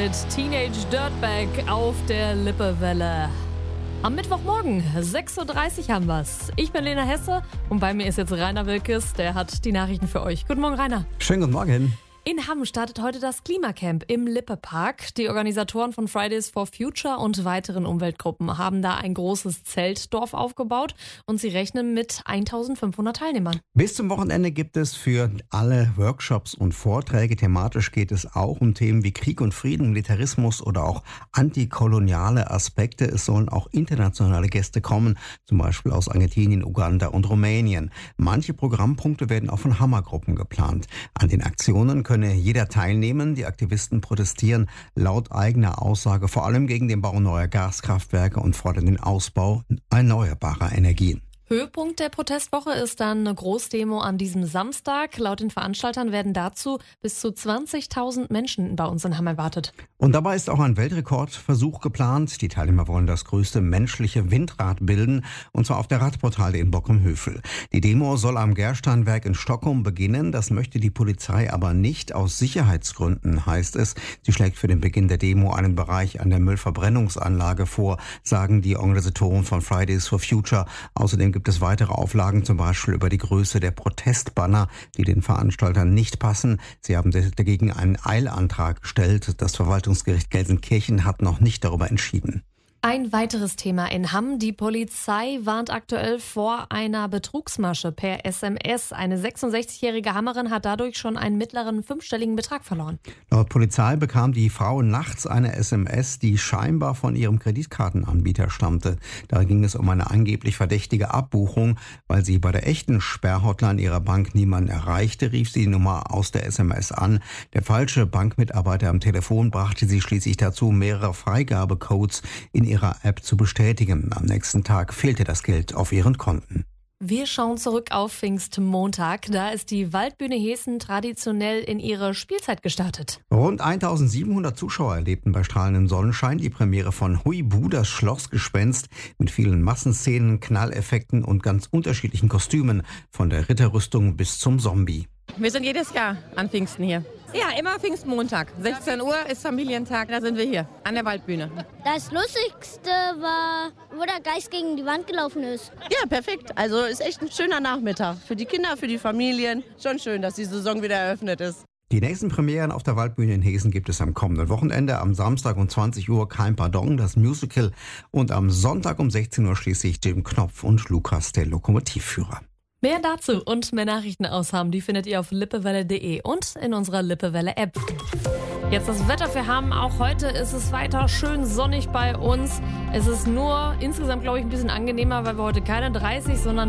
mit Teenage Dirtbag auf der Lippewelle. Am Mittwochmorgen, 6.30 Uhr haben wir's. Ich bin Lena Hesse und bei mir ist jetzt Rainer Wilkes, der hat die Nachrichten für euch. Guten Morgen, Rainer. Schönen guten Morgen. In Hamm startet heute das Klimacamp im Lippe-Park. Die Organisatoren von Fridays for Future und weiteren Umweltgruppen haben da ein großes Zeltdorf aufgebaut und sie rechnen mit 1500 Teilnehmern. Bis zum Wochenende gibt es für alle Workshops und Vorträge. Thematisch geht es auch um Themen wie Krieg und Frieden, Militarismus oder auch antikoloniale Aspekte. Es sollen auch internationale Gäste kommen, zum Beispiel aus Argentinien, Uganda und Rumänien. Manche Programmpunkte werden auch von Hammergruppen geplant. An den Aktionen könne jeder teilnehmen. Die Aktivisten protestieren laut eigener Aussage vor allem gegen den Bau neuer Gaskraftwerke und fordern den Ausbau erneuerbarer Energien. Höhepunkt der Protestwoche ist dann eine Großdemo an diesem Samstag. Laut den Veranstaltern werden dazu bis zu 20.000 Menschen bei uns in Hamm erwartet. Und dabei ist auch ein Weltrekordversuch geplant. Die Teilnehmer wollen das größte menschliche Windrad bilden, und zwar auf der Radportale in Bockum-Hövel. Die Demo soll am Gersteinwerk in Stockholm beginnen. Das möchte die Polizei aber nicht aus Sicherheitsgründen, heißt es. Sie schlägt für den Beginn der Demo einen Bereich an der Müllverbrennungsanlage vor, sagen die Organisatoren von Fridays for Future. Außerdem gibt es weitere Auflagen, zum Beispiel über die Größe der Protestbanner, die den Veranstaltern nicht passen. Sie haben dagegen einen Eilantrag gestellt. Das Verwaltungsgericht Gelsenkirchen hat noch nicht darüber entschieden. Ein weiteres Thema in Hamm. Die Polizei warnt aktuell vor einer Betrugsmasche per SMS. Eine 66-jährige Hammerin hat dadurch schon einen mittleren fünfstelligen Betrag verloren. Laut Polizei bekam die Frau nachts eine SMS, die scheinbar von ihrem Kreditkartenanbieter stammte. Da ging es um eine angeblich verdächtige Abbuchung. Weil sie bei der echten Sperrhotline ihrer Bank niemanden erreichte, rief sie die Nummer aus der SMS an. Der falsche Bankmitarbeiter am Telefon brachte sie schließlich dazu, mehrere Freigabecodes in ihrer App zu bestätigen. Am nächsten Tag fehlte das Geld auf ihren Konten. Wir schauen zurück auf Pfingstmontag. Da ist die Waldbühne Hessen traditionell in ihre Spielzeit gestartet. Rund 1700 Zuschauer erlebten bei strahlendem Sonnenschein die Premiere von Huibu, das Schlossgespenst, mit vielen Massenszenen, Knalleffekten und ganz unterschiedlichen Kostümen, von der Ritterrüstung bis zum Zombie. Wir sind jedes Jahr an Pfingsten hier. Ja, immer Pfingstmontag. 16 Uhr ist Familientag, da sind wir hier an der Waldbühne. Das Lustigste war, wo der Geist gegen die Wand gelaufen ist. Ja, perfekt. Also ist echt ein schöner Nachmittag. Für die Kinder, für die Familien. Schon schön, dass die Saison wieder eröffnet ist. Die nächsten Premieren auf der Waldbühne in Hessen gibt es am kommenden Wochenende. Am Samstag um 20 Uhr Kein Pardon, das Musical. Und am Sonntag um 16 Uhr schließlich Jim Knopf und Lukas, der Lokomotivführer. Mehr dazu und mehr Nachrichten aus Hamm, die findet ihr auf lippewelle.de und in unserer Lippewelle-App. Jetzt das Wetter für Hamm. Auch heute ist es weiter schön sonnig bei uns. Es ist nur insgesamt, glaube ich, ein bisschen angenehmer, weil wir heute keine 30, sondern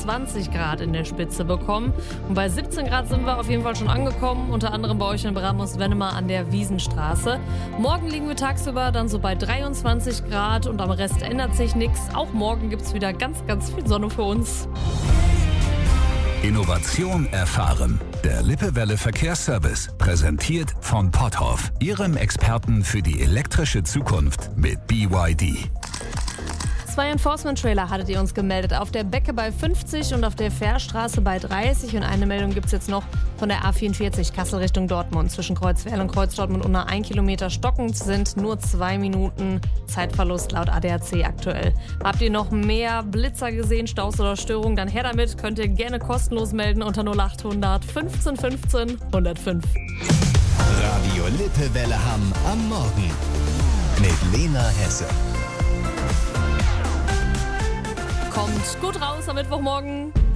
24 Grad in der Spitze bekommen. Und bei 17 Grad sind wir auf jeden Fall schon angekommen, unter anderem bei euch in Bramos-Wennemar an der Wiesenstraße. Morgen liegen wir tagsüber dann so bei 23 Grad und am Rest ändert sich nichts. Auch morgen gibt es wieder ganz, ganz viel Sonne für uns. Innovation erfahren. Der Lippewelle Verkehrsservice, präsentiert von Potthoff, Ihrem Experten für die elektrische Zukunft mit BYD. 2 Enforcement-Trailer hattet ihr uns gemeldet. Auf der Becke bei 50 und auf der Fährstraße bei 30. Und eine Meldung gibt es jetzt noch von der A44 Kassel Richtung Dortmund. Zwischen Kreuzwerl und Kreuz-Dortmund unter 1 Kilometer stockend sind nur 2 Minuten Zeitverlust laut ADAC aktuell. Habt ihr noch mehr Blitzer gesehen, Staus oder Störungen? Dann her damit. Könnt ihr gerne kostenlos melden unter 0800 15 15 105. Radio Lippewelle Hamm am Morgen mit Lena Hesse. Kommt gut raus am Mittwochmorgen.